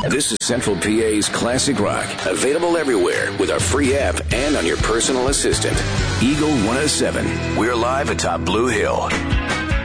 This is Central PA's Classic Rock, available everywhere with our free app and on your personal assistant. Eagle 107. We're live atop Blue Hill.